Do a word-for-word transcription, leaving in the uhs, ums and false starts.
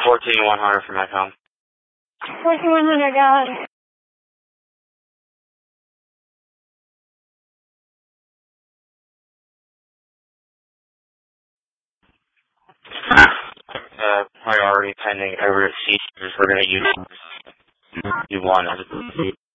fourteen one hundred for Metcom. fourteen one hundred, got it. Uh, priority pending over at Caesars. We're going to use you one as a